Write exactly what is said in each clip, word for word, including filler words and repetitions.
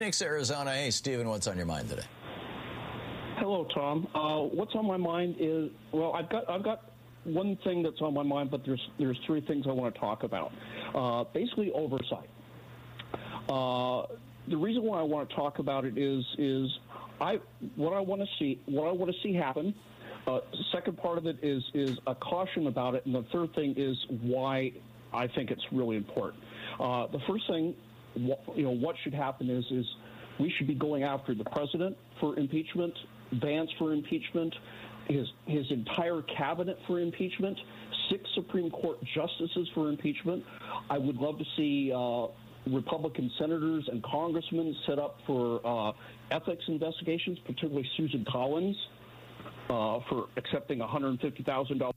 Phoenix, Arizona. Hey, Stephen, what's on your mind today? Hello, Tom. Uh, what's on my mind is, well, I've got I've got one thing that's on my mind, but there's there's three things I want to talk about. Uh, basically, oversight. Uh, the reason why I want to talk about it is is I what I want to see what I want to see happen. Uh, the second part of it is is a caution about it, and the third thing is why I think it's really important. Uh, the first thing, you know, what should happen is is we should be going after the president for impeachment, Vance for impeachment, his his entire cabinet for impeachment, six Supreme Court justices for impeachment. I would love to see uh, Republican senators and congressmen set up for uh, ethics investigations, particularly Susan Collins uh, for accepting one hundred fifty thousand dollars.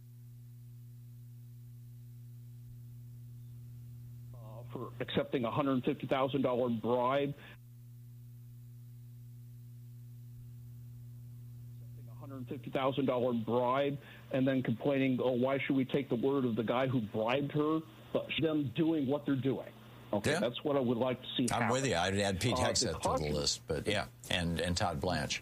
For accepting a one hundred fifty thousand dollars bribe. Accepting a one hundred fifty thousand dollars bribe and then complaining, oh, why should we take the word of the guy who bribed her? But them doing what they're doing. Okay, yeah. That's what I would like to see happen. I'm with you. I'd add Pete uh, Hegseth to the list, but yeah, and, and Todd Blanche.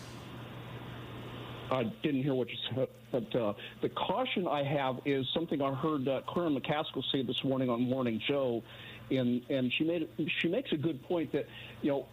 I didn't hear what you said, but uh, the caution I have is something I heard uh, Claire McCaskill say this morning on Morning Joe, and and she made she makes a good point that, you know,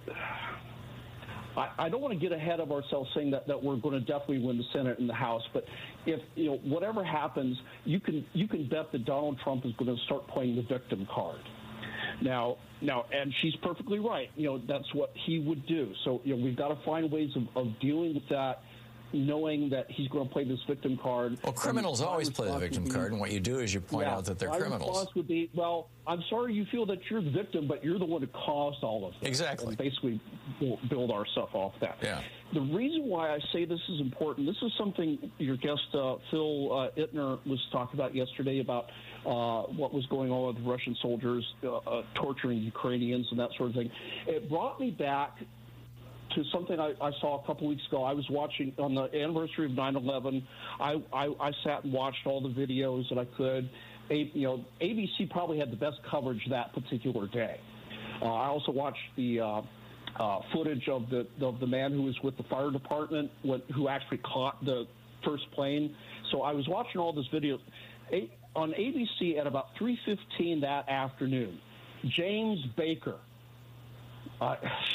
I, I don't want to get ahead of ourselves saying that, that we're going to definitely win the Senate and the House, but if, you know, whatever happens, you can you can bet that Donald Trump is going to start playing the victim card. Now, now, and she's perfectly right. You know, that's what he would do. So, you know, we've got to find ways of, of dealing with that, knowing that he's going to play this victim card. Well, criminals always play the victim be, card, and what you do is you point yeah, out that they're my criminals. My response would be, well, I'm sorry you feel that you're the victim, but you're the one who caused all of this. Exactly. And basically build our stuff off that. Yeah. The reason why I say this is important, this is something your guest, uh, Phil uh, Ittner, was talking about yesterday about uh, what was going on with Russian soldiers uh, uh, torturing Ukrainians and that sort of thing. It brought me back to something I, I saw a couple weeks ago. I was watching on the anniversary of nine eleven. I, I, I sat and watched all the videos that I could. A, you know, A B C probably had the best coverage that particular day. Uh, I also watched the uh, uh, footage of the of the man who was with the fire department, what, who actually caught the first plane. So I was watching all those videos. A, on A B C at about three fifteen that afternoon, James Baker, Uh,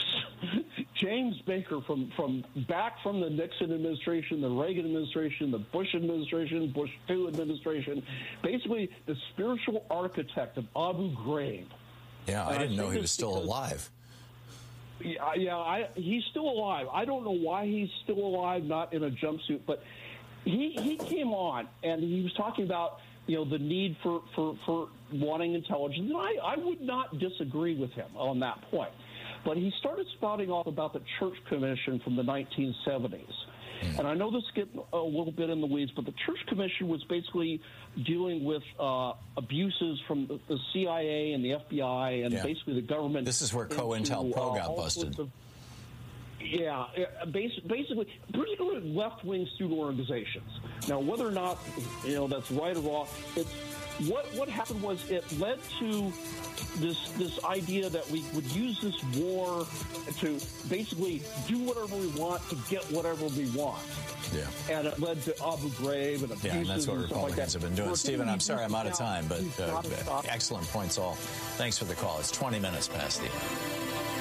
James Baker from, from back from the Nixon administration, the Reagan administration, the Bush administration, Bush two administration, basically the spiritual architect of Abu Ghraib. Yeah, I didn't I know he was still because, alive. Yeah, yeah I, he's still alive. I don't know why he's still alive, not in a jumpsuit, but he, he came on and he was talking about, you know, the need for, for, for wanting intelligence. And I, I would not disagree with him on that point. But he started spouting off about the Church Commission from the nineteen seventies. Mm. And I know this gets a little bit in the weeds, but the Church Commission was basically dealing with uh, abuses from the, the C I A and the F B I and yeah. basically the government. This is where COINTELPRO uh, got busted. Of, yeah, basically, particularly left-wing student organizations. Now, whether or not, you know, that's right or wrong, it's, what, what happened was it led to this this idea that we would use this war to basically do whatever we want to get whatever we want. Yeah. And it led to Abu Ghraib and abuses. Yeah, and that's what and Republicans like have been doing. Stephen, I'm sorry I'm out of time, but uh, excellent points all. Thanks for the call. It's twenty minutes past the hour.